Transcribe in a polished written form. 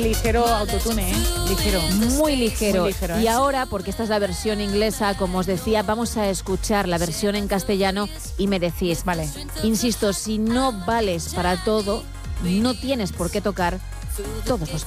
ligero autotune, ligero. Muy ligero. Muy ligero, Y ahora, porque esta es la versión inglesa, como os decía, vamos a escuchar la versión en castellano y me decís, vale, insisto, si no vales para todo, no tienes por qué tocar todos los